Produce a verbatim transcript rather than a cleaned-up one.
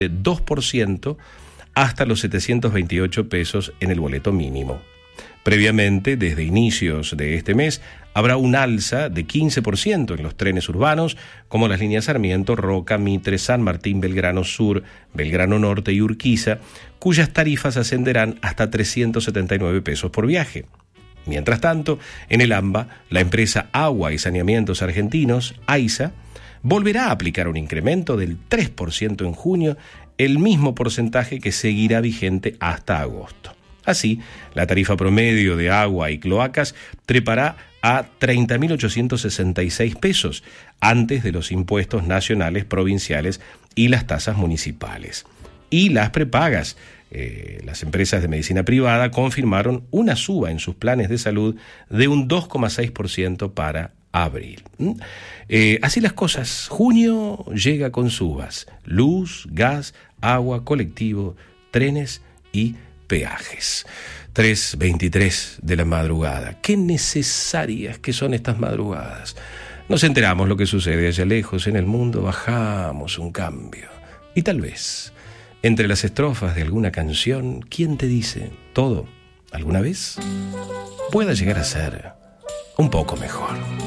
dos por ciento hasta los setecientos veintiocho pesos en el boleto mínimo. Previamente, desde inicios de este mes, habrá un alza de quince por ciento en los trenes urbanos, como las líneas Sarmiento, Roca, Mitre, San Martín, Belgrano Sur, Belgrano Norte y Urquiza, cuyas tarifas ascenderán hasta trescientos setenta y nueve pesos por viaje. Mientras tanto, en el AMBA, la empresa Agua y Saneamientos Argentinos, AISA, volverá a aplicar un incremento del tres por ciento en junio, el mismo porcentaje que seguirá vigente hasta agosto. Así, la tarifa promedio de agua y cloacas trepará a treinta mil ochocientos sesenta y seis pesos, antes de los impuestos nacionales, provinciales y las tasas municipales. Y las prepagas. Eh, las empresas de medicina privada confirmaron una suba en sus planes de salud de un dos coma seis por ciento para abril. ¿Mm? Eh, así las cosas. Junio llega con subas. Luz, gas, agua, colectivo, trenes y peajes. tres veintitrés de la madrugada. Qué necesarias que son estas madrugadas. Nos enteramos lo que sucede allá lejos en el mundo, bajamos un cambio. Y tal vez, entre las estrofas de alguna canción, ¿quién te dice todo, alguna vez, pueda llegar a ser un poco mejor?